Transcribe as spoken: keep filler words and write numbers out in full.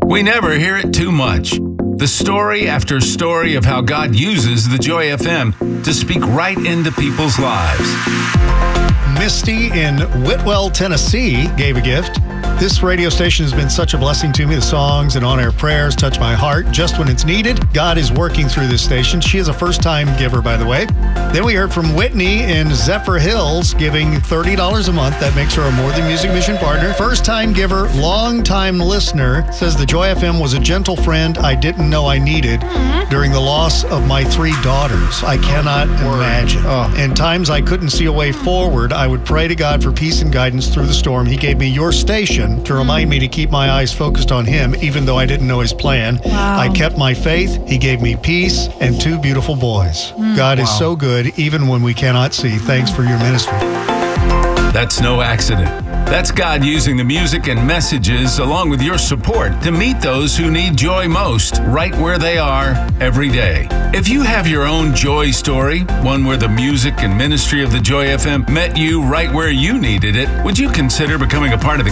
We never hear it too much. The story after story of how God uses the Joy F M to speak right into people's lives. Misty in Whitwell, Tennessee gave a gift. This radio station has been such a blessing to me. The songs and on-air prayers touch my heart just when it's needed. God is working through this station. She is a first-time giver, by the way. Then we heard from Whitney in Zephyr Hills giving thirty dollars a month. That makes her a More Than Music Mission partner. First-time giver, long-time listener, says the Joy F M was a gentle friend I didn't know I needed mm-hmm. during the loss of my three daughters. I cannot Word. imagine. Oh. In times I couldn't see a way forward, I would pray to God for peace and guidance through the storm. He gave me your station to remind me to keep my eyes focused on him, even though I didn't know his plan. Wow. I kept my faith. He gave me peace and two beautiful boys. Mm. God wow. is so good, even when we cannot see. Thanks for your ministry. That's no accident. That's God using the music and messages along with your support to meet those who need joy most, right where they are every day. If you have your own joy story, one where the music and ministry of the Joy F M met you right where you needed it, would you consider becoming a part of the